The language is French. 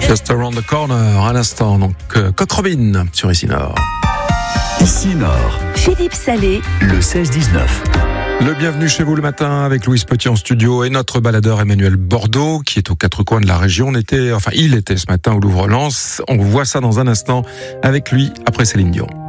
Just Around the Corner, à l'instant, donc Coq Robin sur Ici Nord. Ici Nord, Philippe Salé, le 16-19. Le bienvenu chez vous le matin avec Louise Petit en studio et notre baladeur Emmanuel Bordeaux qui est aux quatre coins de la région. Il était ce matin au Louvre-Lens. On voit ça dans un instant avec lui après Céline Dion.